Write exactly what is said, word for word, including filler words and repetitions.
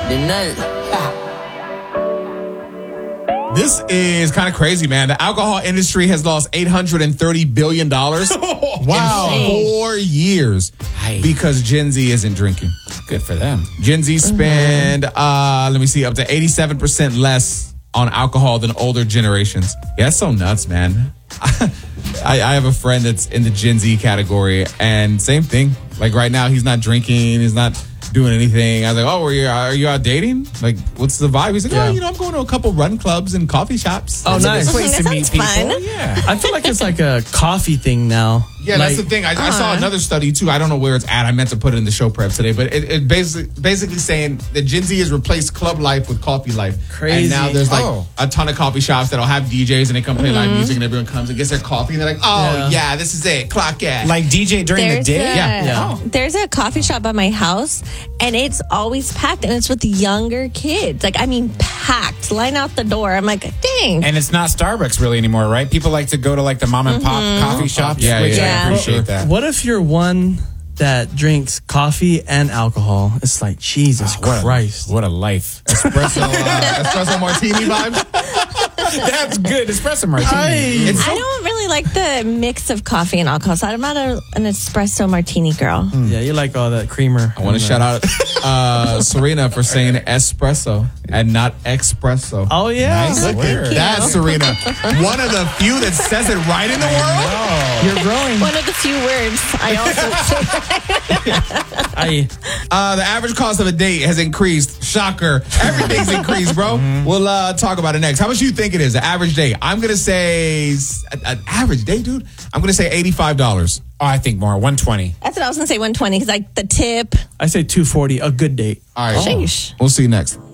This is kind of crazy, man. The alcohol industry has lost eight hundred thirty billion dollars Wow. in four years because Gen Z isn't drinking. Good for them. Gen Z spend, uh, let me see, up to eighty-seven percent less on alcohol than older generations. Yeah, that's so nuts, man. I, I have a friend that's in the Gen Z category, and same thing. Like right now, he's not drinking, he's not doing anything. I was like, oh, are you, are you out dating? Like, what's the vibe? He's like, Yeah. oh, you know, I'm going to a couple run clubs and coffee shops. Oh, It's a nice. good place That to meet sounds people. fun. Yeah. I feel like it's like a coffee thing now. Yeah, like, that's the thing. I, I saw another study too. I don't know where it's at. I meant to put it in the show prep today, but it, it basically basically saying that Gen Z has replaced club life with coffee life. Crazy. And now there's like Oh. a ton of coffee shops that'll have D Js and they come play live music and everyone comes and gets their coffee and they're like, oh yeah, Yeah. this is it. Clock it. Like D J during There's the day? a, Yeah. Yeah. There's a coffee shop by my house, and it's always packed, and it's with younger kids. Like, I mean, packed. Line out the door. I'm like, dang. And it's not Starbucks really anymore, right? People like to go to like the mom and pop coffee shops, Yeah, which yeah. I appreciate that. What if you're one that drinks coffee and alcohol? It's like, Jesus What a- Christ. What a life. espresso, uh, espresso martini vibes. That's good. Espresso martini. Hey. It's I don't really like the mix of coffee and alcohol, so I'm not a, an espresso martini girl. Yeah, you like all that creamer. I want to shout out uh, Serena for saying espresso and not espresso. Oh, yeah. Nice Look word. at That's Serena. One of the few that says it right in the world. You're growing. One of the few words I also I, Uh, the average cost of a date has increased. Shocker. Everything's increased, bro. We'll uh, talk about it next. How much do you think it is, the average date? I'm going to say, an average date, dude? I'm going to say eighty-five dollars. Oh, I think more. one twenty. That's what I was gonna say. one twenty because like the tip. I say two forty, a good date. All right. Sheesh. We'll see you next.